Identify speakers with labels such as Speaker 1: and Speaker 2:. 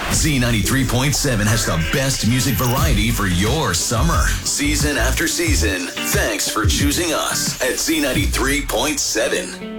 Speaker 1: Z93.7 has the best music variety for your summer. Season after season. Thanks for choosing us at Z93.7.